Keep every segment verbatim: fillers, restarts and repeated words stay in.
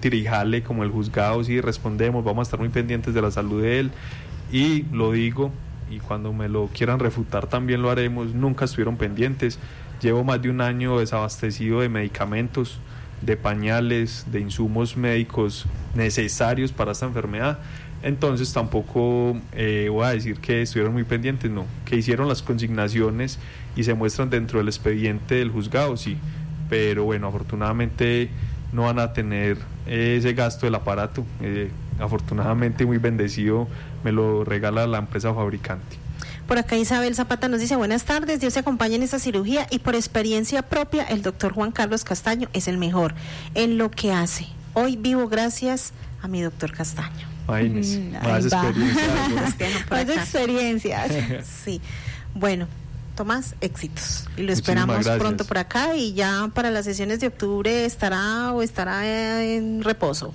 tirijale como el juzgado, sí, respondemos, vamos a estar muy pendientes de la salud de él, y lo digo, y cuando me lo quieran refutar también lo haremos, nunca estuvieron pendientes. Llevo más de un año desabastecido de medicamentos, de pañales, de insumos médicos necesarios para esta enfermedad. Entonces tampoco eh, voy a decir que estuvieron muy pendientes, no, que hicieron las consignaciones y se muestran dentro del expediente del juzgado, sí, pero bueno, afortunadamente no van a tener eh, ese gasto del aparato, eh, afortunadamente muy bendecido, me lo regala la empresa fabricante. Por acá Isabel Zapata nos dice, buenas tardes, Dios te acompañe en esta cirugía y por experiencia propia el doctor Juan Carlos Castaño es el mejor en lo que hace. Hoy vivo gracias a mi doctor Castaño. Ay, mm, más experiencias. Más experiencias. Sí, bueno, Tomás, éxitos. Y lo esperamos pronto por acá y ya para las sesiones de octubre estará o estará en reposo.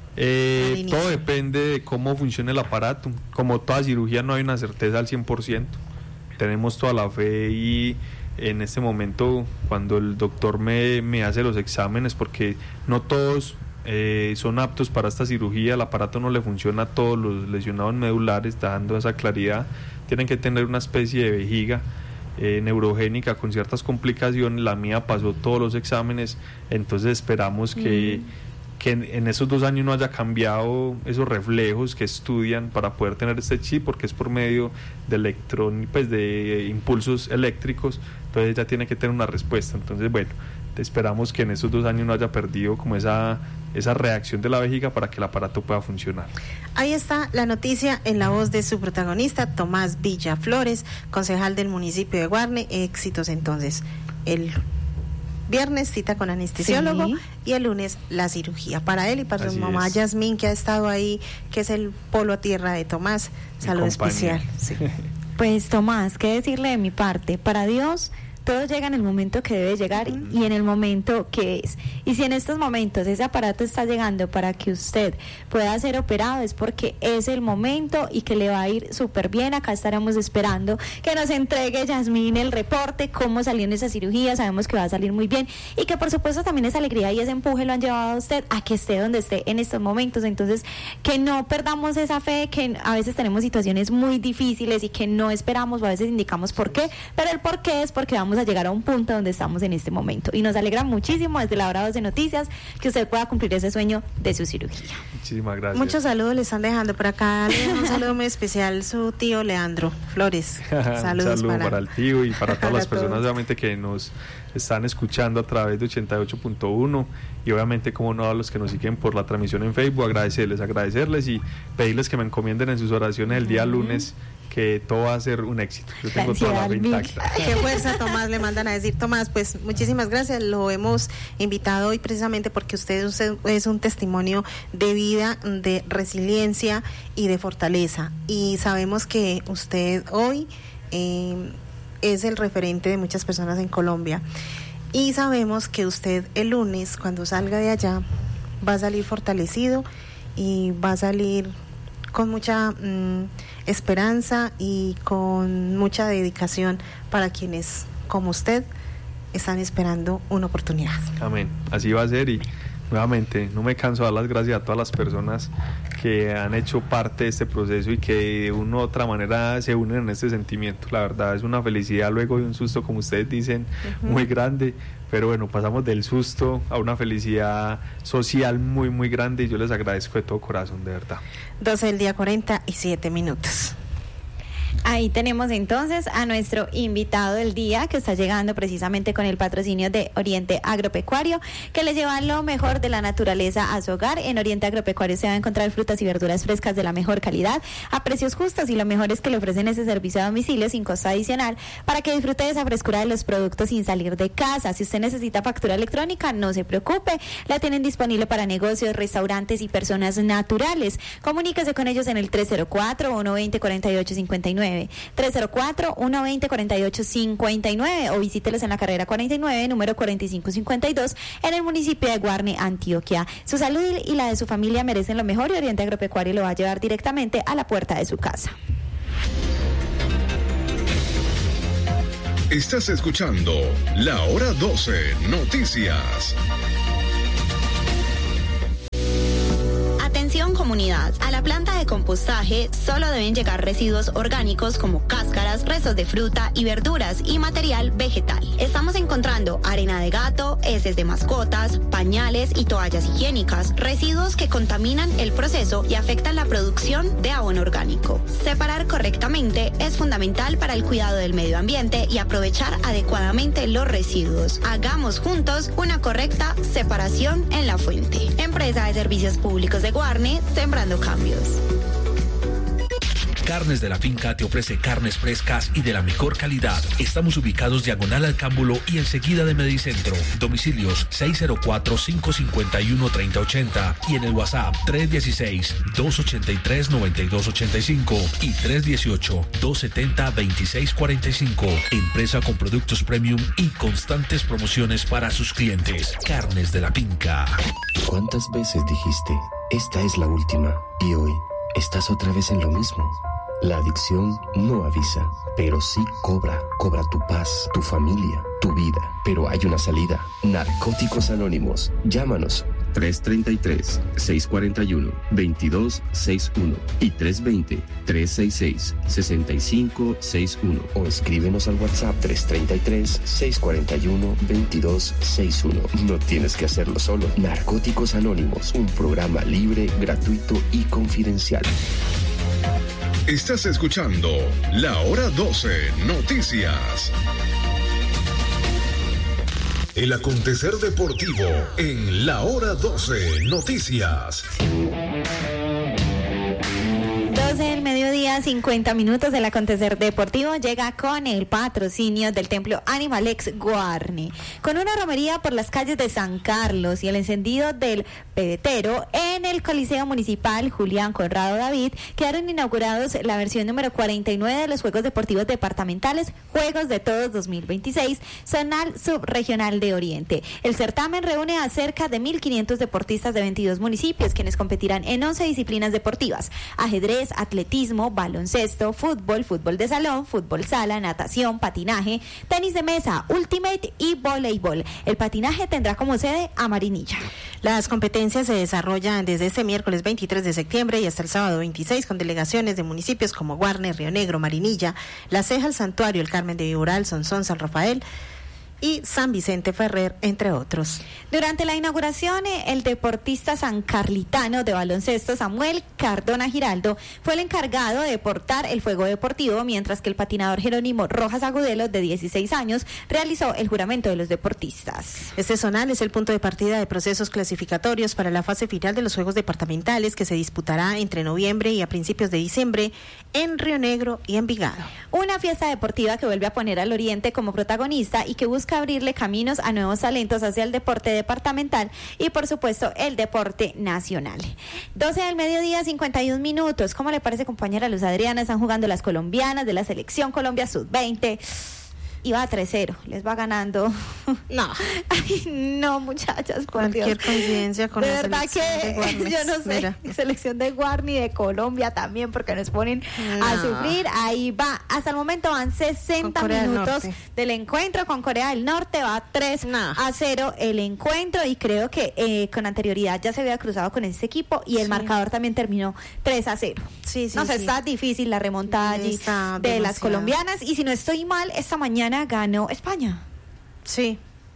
Eh, todo depende de cómo funcione el aparato. Como toda cirugía no hay una certeza al cien por ciento. Tenemos toda la fe y en este momento cuando el doctor me, me hace los exámenes, porque no todos eh, son aptos para esta cirugía, el aparato no le funciona a todos los lesionados medulares, dando esa claridad. Tienen que tener una especie de vejiga eh, neurogénica con ciertas complicaciones. La mía pasó todos los exámenes, entonces esperamos que... Mm. que en, en esos dos años no haya cambiado esos reflejos que estudian para poder tener este chip, porque es por medio de electrón, pues de impulsos eléctricos, entonces ya tiene que tener una respuesta. Entonces bueno, esperamos que en esos dos años no haya perdido como esa, esa reacción de la vejiga para que el aparato pueda funcionar. Ahí está la noticia en la voz de su protagonista, Tomás Villaflores, concejal del municipio de Guarne. Éxitos entonces. El viernes cita con anestesiólogo, sí, y el lunes la cirugía para él y para Así su mamá es. Yasmín, que ha estado ahí, que es el polo a tierra de Tomás. Salud especial. Sí. Pues Tomás, ¿qué decirle de mi parte? Para Dios todo llega en el momento que debe llegar uh-huh. y en el momento que es. Y si en estos momentos ese aparato está llegando para que usted pueda ser operado, es porque es el momento y que le va a ir súper bien. Acá estaremos esperando que nos entregue Yasmín el reporte, cómo salió en esa cirugía. Sabemos que va a salir muy bien y que por supuesto también esa alegría y ese empuje lo han llevado a usted a que esté donde esté en estos momentos. Entonces, que no perdamos esa fe, que a veces tenemos situaciones muy difíciles y que no esperamos o a veces indicamos por qué, pero el por qué es porque vamos a llegar a un punto donde estamos en este momento y nos alegra muchísimo desde la hora doce Noticias que usted pueda cumplir ese sueño de su cirugía. Muchísimas gracias. Muchos saludos le están dejando por acá. Un saludo muy especial su tío Leandro Flores. Saludos un saludo para... para el tío y para todas las personas todos. Obviamente que nos están escuchando a través de ochenta y ocho punto uno y obviamente como no a los que nos siguen por la transmisión en Facebook, agradecerles, agradecerles y pedirles que me encomienden en sus oraciones el día uh-huh. lunes, que todo va a ser un éxito. Yo tengo toda la fe intacta. Qué fuerza, Tomás, le mandan a decir. Tomás, pues muchísimas gracias. Lo hemos invitado hoy precisamente porque usted, usted es un testimonio de vida, de resiliencia y de fortaleza. Y sabemos que usted hoy eh, es el referente de muchas personas en Colombia. Y sabemos que usted el lunes, cuando salga de allá, va a salir fortalecido y va a salir con mucha mmm, esperanza y con mucha dedicación para quienes, como usted, están esperando una oportunidad. Amén, así va a ser y nuevamente no me canso de dar las gracias a todas las personas que han hecho parte de este proceso y que de una u otra manera se unen en este sentimiento. La verdad es una felicidad luego de un susto, como ustedes dicen, uh-huh. muy grande, pero bueno, pasamos del susto a una felicidad social muy muy grande y yo les agradezco de todo corazón, de verdad. doce del día, cuarenta y siete minutos. Ahí tenemos entonces a nuestro invitado del día que está llegando precisamente con el patrocinio de Oriente Agropecuario, que le lleva lo mejor de la naturaleza a su hogar. En Oriente Agropecuario se va a encontrar frutas y verduras frescas de la mejor calidad a precios justos y lo mejor es que le ofrecen ese servicio a domicilio sin costo adicional para que disfrute de esa frescura de los productos sin salir de casa. Si usted necesita factura electrónica, no se preocupe, la tienen disponible para negocios, restaurantes y personas naturales. Comuníquese con ellos en el tres cero cuatro, uno dos cero, cuatro ocho cinco nueve. tres cero cuatro, uno dos cero, cuatro ocho cinco nueve o visítelos en la carrera cuarenta y nueve, número cuarenta y cinco cincuenta y dos en el municipio de Guarne, Antioquia. Su salud y la de su familia merecen lo mejor y Oriente Agropecuario lo va a llevar directamente a la puerta de su casa. Estás escuchando La Hora doce Noticias. comunidad. A la planta de compostaje solo deben llegar residuos orgánicos como cáscaras, restos de fruta y verduras y material vegetal. Estamos encontrando arena de gato, heces de mascotas, pañales y toallas higiénicas, residuos que contaminan el proceso y afectan la producción de abono orgánico. Separar correctamente es fundamental para el cuidado del medio ambiente y aprovechar adecuadamente los residuos. Hagamos juntos una correcta separación en la fuente. Empresa de Servicios Públicos de Guarne, sembrando cambios. Carnes de la Finca te ofrece carnes frescas y de la mejor calidad. Estamos ubicados diagonal al Cámbulo y enseguida de Medicentro. Domicilios seis cero cuatro, cinco cinco uno, tres cero ocho cero y en el WhatsApp tres uno seis, dos ocho tres, nueve dos ocho cinco y tres uno ocho, dos siete cero, dos seis cuatro cinco. Empresa con productos premium y constantes promociones para sus clientes. Carnes de la Finca. ¿Cuántas veces dijiste, esta es la última? Y hoy estás otra vez en lo mismo. La adicción no avisa, pero sí cobra. Cobra tu paz, tu familia, tu vida. Pero hay una salida. Narcóticos Anónimos. Llámanos. tres tres tres, seis cuatro uno, dos dos seis uno y tres dos cero, tres seis seis, seis cinco seis uno o escríbenos al WhatsApp tres tres tres, seis cuatro uno, dos dos seis uno. No tienes que hacerlo solo. Narcóticos Anónimos, un programa libre, gratuito y confidencial. Estás escuchando La Hora doce Noticias. El acontecer deportivo en La Hora doce Noticias. doce del mediodía, cincuenta minutos del acontecer deportivo llega con el patrocinio del Templo Animalex Guarne. Con una romería por las calles de San Carlos y el encendido del pedetero en el Coliseo Municipal Julián Conrado David, quedaron inaugurados la versión número cuarenta y nueve de los Juegos Deportivos Departamentales Juegos de Todos dos mil veintiséis, Zonal Subregional de Oriente. El certamen reúne a cerca de mil quinientos deportistas de veintidós municipios, quienes competirán en once disciplinas deportivas: ajedrez, atletismo, baloncesto, fútbol, fútbol de salón, fútbol sala, natación, patinaje, tenis de mesa, ultimate y voleibol. El patinaje tendrá como sede a Marinilla. Las competencias se desarrollan desde este miércoles veintitrés de septiembre y hasta el sábado veintiséis con delegaciones de municipios como Guarne, Río Negro, Marinilla, La Ceja, El Santuario, El Carmen de Viboral, Sonsón, San Rafael y San Vicente Ferrer, entre otros. Durante la inauguración, el deportista sancarlitano de baloncesto Samuel Cardona Giraldo fue el encargado de portar el fuego deportivo, mientras que el patinador Jerónimo Rojas Agudelo, de dieciséis años, realizó el juramento de los deportistas. Este zonal es el punto de partida de procesos clasificatorios para la fase final de los Juegos Departamentales, que se disputará entre noviembre y a principios de diciembre en Río Negro y Envigado. Una fiesta deportiva que vuelve a poner al Oriente como protagonista y que busca abrirle caminos a nuevos talentos hacia el deporte departamental y, por supuesto, el deporte nacional. doce del mediodía, cincuenta y un minutos. ¿Cómo le parece, compañera Luz Adriana? Están jugando las colombianas de la selección Colombia sub veinte. Y va a tres cero, les va ganando. No. Ay, no, muchachas, por Cualquier Dios. coincidencia con de la verdad selección que de Guarnes. yo no sé, Mira. selección de Guarne y de Colombia también, porque nos ponen No. a sufrir. Ahí va, hasta el momento van sesenta Con Corea del minutos Norte. del encuentro con Corea del Norte, va tres No. a cero el encuentro, y creo que eh, con anterioridad ya se había cruzado con este equipo y el Sí. marcador también terminó tres a cero. Sí, sí, No sé, sí. está difícil la remontada allí Está de las demasiado. colombianas, y si no estoy mal, esta mañana ganó España. Sí.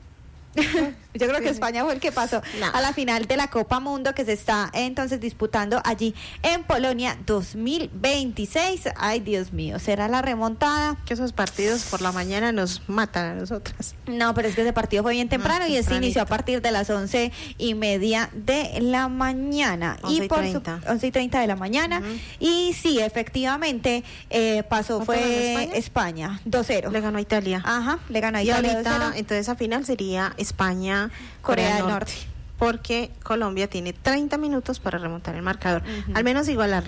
Yo creo Sí, que sí. España fue el que pasó No. a la final de la Copa Mundo, que se está entonces disputando allí en Polonia dos mil veintiséis. Ay, Dios mío, ¿será la remontada? Que esos partidos por la mañana nos matan a nosotras. No, pero es que ese partido fue bien temprano, Ah, y este tempranito. inició a partir de las once y media de la mañana. once y por treinta. su- once y treinta de la mañana. Ujú. Y sí, efectivamente, eh, pasó, ¿Cuánto ganó fue España? España, dos cero. Le ganó a Italia. Ajá, le ganó a Y Italia ahorita, dos cero. entonces, a final sería España, Corea Corea del del Norte. Norte. Porque Colombia tiene treinta minutos para remontar el marcador. Ujú. Al menos igualarlo.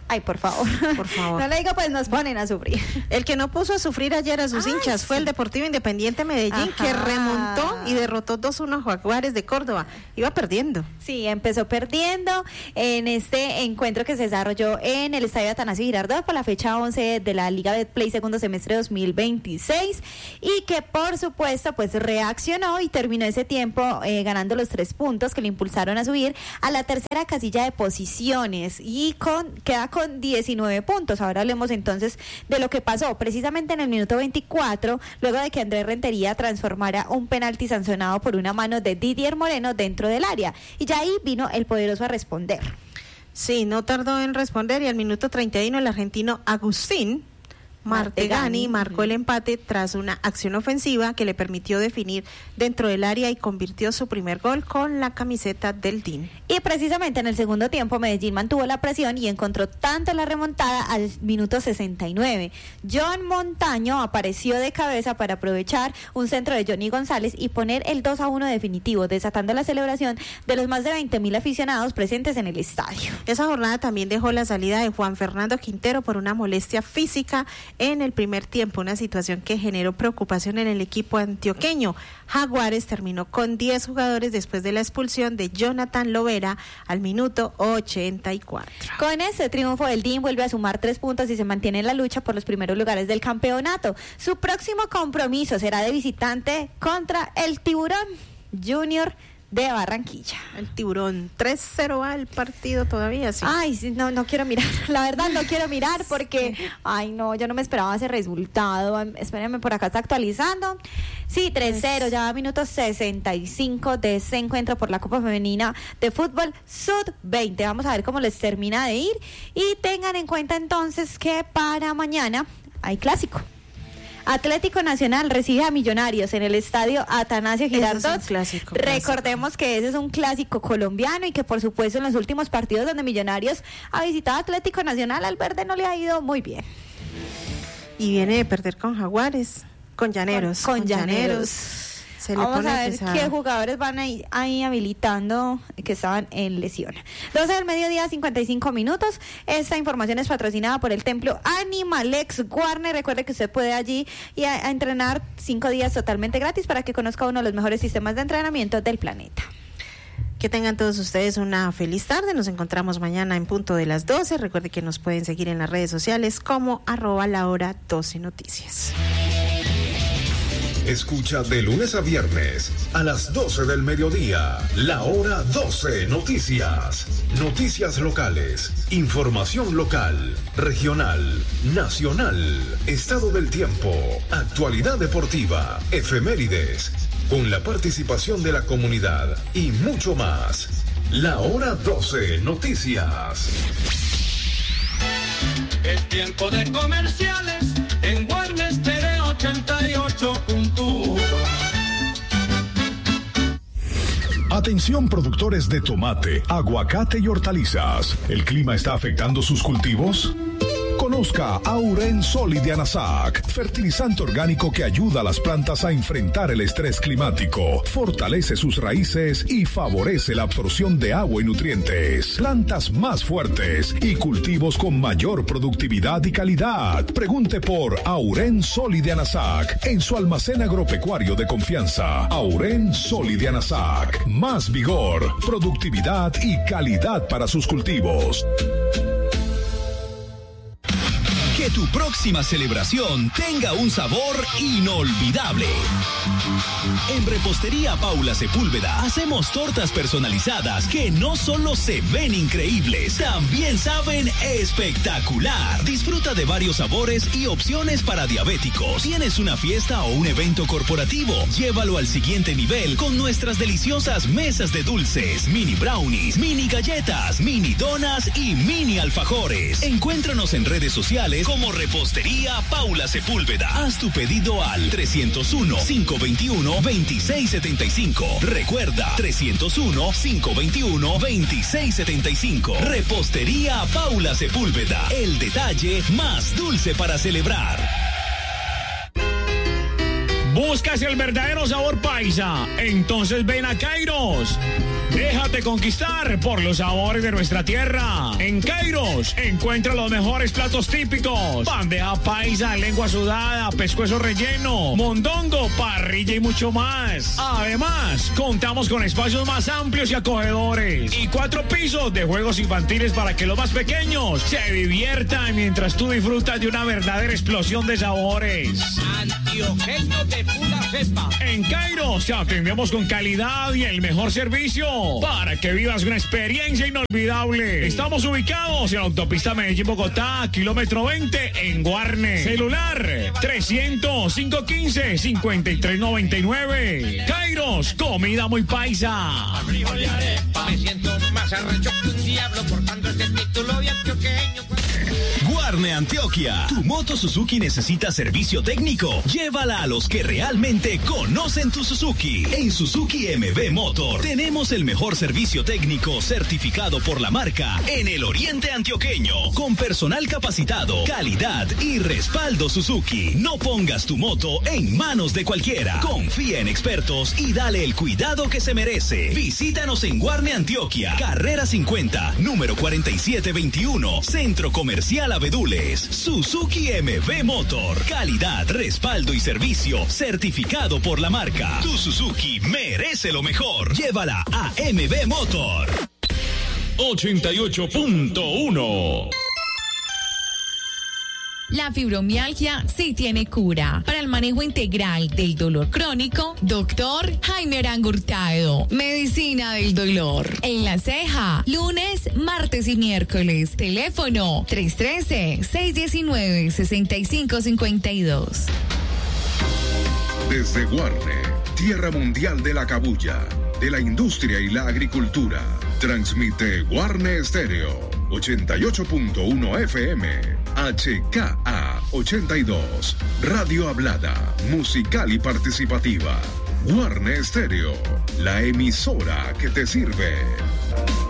Ay, por favor. Por favor. No le digo, pues nos ponen a sufrir. El que no puso a sufrir ayer a sus Ay, hinchas sí. fue el Deportivo Independiente Medellín, Ajá. que remontó y derrotó dos uno a Jaguares de Córdoba. Iba perdiendo. Sí, empezó perdiendo en este encuentro que se desarrolló en el Estadio Atanasio Girardot por la fecha once de la Liga Betplay segundo semestre dos mil veintiséis y que por supuesto pues reaccionó y terminó ese tiempo eh, ganando los tres puntos que le impulsaron a subir a la tercera casilla de posiciones y con queda con diecinueve puntos. Ahora hablemos entonces de lo que pasó precisamente en el minuto veinticuatro, luego de que Andrés Rentería transformara un penalti sancionado por una mano de Didier Moreno dentro del área. Y ya ahí vino el poderoso a responder. Sí, no tardó en responder y al minuto treinta y uno el argentino Agustín Martegani marcó el empate tras una acción ofensiva que le permitió definir dentro del área y convirtió su primer gol con la camiseta del D I N. Y precisamente en el segundo tiempo Medellín mantuvo la presión y encontró tanto la remontada al minuto sesenta y nueve. John Montaño apareció de cabeza para aprovechar un centro de Johnny González y poner el dos a uno definitivo, desatando la celebración de los más de veinte mil aficionados presentes en el estadio. Esa jornada también dejó la salida de Juan Fernando Quintero por una molestia física en el primer tiempo, una situación que generó preocupación en el equipo antioqueño. Jaguares terminó con diez jugadores después de la expulsión de Jonathan Lovera al minuto ochenta y cuatro. Con este triunfo el D I N vuelve a sumar tres puntos y se mantiene en la lucha por los primeros lugares del campeonato. Su próximo compromiso será de visitante contra el Tiburón Junior de Barranquilla. El Tiburón, tres cero va el partido todavía, sí. Ay, sí, no, no quiero mirar, la verdad no quiero mirar porque, ay no, yo no me esperaba ese resultado. Espérenme, por acá está actualizando. Sí, tres cero, ya va minuto sesenta y cinco de ese encuentro por la Copa Femenina de Fútbol sub veinte. Vamos a ver cómo les termina de ir y tengan en cuenta entonces que para mañana hay clásico. Atlético Nacional recibe a Millonarios en el estadio Atanasio Girardot. Ese es un clásico, Recordemos clásico. que ese es un clásico colombiano y que por supuesto en los últimos partidos donde Millonarios ha visitado a Atlético Nacional, al verde no le ha ido muy bien. Y viene de perder con Jaguares, con Llaneros. Con, con Llaneros. Llaneros. Se le Vamos pone a ver pesado. qué jugadores van ahí, ahí habilitando que estaban en lesión. doce del mediodía, cincuenta y cinco minutos. Esta información es patrocinada por el templo Animalex Warner. Recuerde que usted puede allí y a, a entrenar cinco días totalmente gratis para que conozca uno de los mejores sistemas de entrenamiento del planeta. Que tengan todos ustedes una feliz tarde. Nos encontramos mañana en punto de las doce. Recuerde que nos pueden seguir en las redes sociales como arroba la hora doce noticias. Escucha de lunes a viernes a las doce del mediodía, La Hora doce Noticias. Noticias locales, información local, regional, nacional, estado del tiempo, actualidad deportiva, efemérides, con la participación de la comunidad y mucho más. La Hora doce Noticias. Es tiempo de comerciales en Warner Stereo ochenta y ocho punto uno. Atención productores de tomate, aguacate y hortalizas. ¿El clima está afectando sus cultivos? Conozca Auren Solidianasac, fertilizante orgánico que ayuda a las plantas a enfrentar el estrés climático, fortalece sus raíces y favorece la absorción de agua y nutrientes. Plantas más fuertes y cultivos con mayor productividad y calidad. Pregunte por Auren Solidianasac en su almacén agropecuario de confianza. Auren Solidianasac, más vigor, productividad y calidad para sus cultivos. Que tu próxima celebración tenga un sabor inolvidable. En Repostería Paula Sepúlveda hacemos tortas personalizadas que no solo se ven increíbles, también saben espectacular. Disfruta de varios sabores y opciones para diabéticos. ¿Tienes una fiesta o un evento corporativo? Llévalo al siguiente nivel con nuestras deliciosas mesas de dulces, mini brownies, mini galletas, mini donas y mini alfajores. Encuéntranos en redes sociales como Repostería Paula Sepúlveda. Haz tu pedido al trescientos uno, cinco veintiuno, veintiséis setenta y cinco. Recuerda, trescientos uno, cinco veintiuno, veintiséis setenta y cinco. Repostería Paula Sepúlveda. El detalle más dulce para celebrar. ¿Buscas el verdadero sabor paisa? Entonces ven a Kairos. Déjate conquistar por los sabores de nuestra tierra. En Kairos encuentra los mejores platos típicos: bandeja paisa, lengua sudada, pescuezo relleno, mondongo, parrilla y mucho más. Además, contamos con espacios más amplios y acogedores y cuatro pisos de juegos infantiles para que los más pequeños se diviertan mientras tú disfrutas de una verdadera explosión de sabores. Antioqueño de pura cepa. En Kairos te atendemos con calidad y el mejor servicio para que vivas una experiencia inolvidable. Estamos ubicados en la autopista Medellín-Bogotá, kilómetro veinte, en Guarne. Celular trescientos, quinientos quince, cincuenta y tres noventa y nueve. Kairos, comida muy paisa. Me siento más arrecho que un diablo portando este título de antioqueño. Guarne Antioquia. Tu moto Suzuki necesita servicio técnico. Llévala a los que realmente conocen tu Suzuki. En Suzuki M V Motor tenemos el mejor servicio técnico certificado por la marca en el oriente antioqueño. Con personal capacitado, calidad y respaldo Suzuki. No pongas tu moto en manos de cualquiera. Confía en expertos y dale el cuidado que se merece. Visítanos en Guarne Antioquia, carrera cincuenta, número cuarenta y siete veintiuno, Centro Comercial Abedules. Suzuki M V Motor. Calidad, respaldo y servicio certificado por la marca. Tu Suzuki merece lo mejor. Llévala a M V Motor. ochenta y ocho punto uno. La fibromialgia sí tiene cura. Para el manejo integral del dolor crónico, doctor Jaime Arango Hurtado. Medicina del dolor. En La Ceja, lunes, martes y miércoles. Teléfono tres uno tres, seis uno nueve, seis cinco cinco dos. Desde Guarne, tierra mundial de la cabuya, de la industria y la agricultura, transmite Guarne Estéreo, ochenta y ocho punto uno F M, H K A ochenta y dos, Radio Hablada, musical y participativa. Guarne Estéreo, la emisora que te sirve.